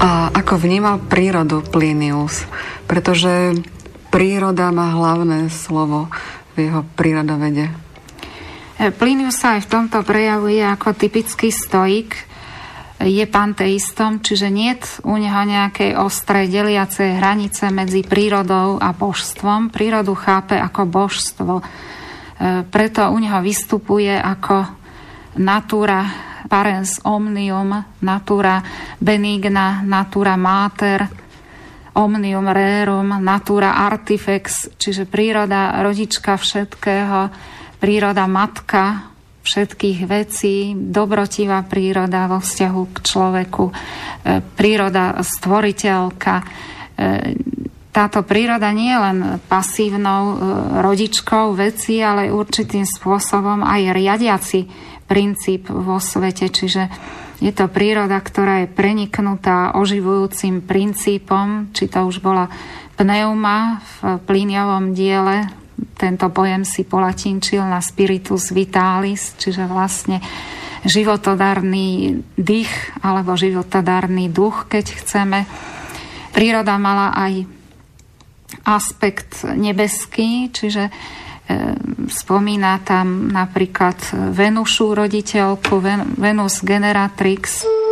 A ako vnímal prírodu Plinius? Pretože príroda má hlavné slovo v jeho prírodovede. Plinius sa aj v tomto prejavuje ako typický stoik. Je panteistom, čiže niet u neho nejakej ostrej deliacej hranice medzi prírodou a božstvom. Prírodu chápe ako božstvo. Preto u neho vystupuje ako natura parens omnium, natura benigna, natura mater, omnium rerum, natura artifex, čiže príroda rodička všetkého, príroda matka všetkých vecí, dobrotivá príroda vo vzťahu k človeku, príroda stvoriteľka. Táto príroda nie je len pasívnou rodičkou vecí, ale určitým spôsobom aj riadiaci princíp vo svete, čiže je to príroda, ktorá je preniknutá oživujúcim princípom, či to už bola pneuma v Pliniovom diele, tento pojem si polatinčil na spiritus vitalis, čiže vlastne životodárny dých alebo životodárny duch, keď chceme. Príroda mala aj aspekt nebeský, čiže spomína tam napríklad Venušu roditeľku, Venus generatrix,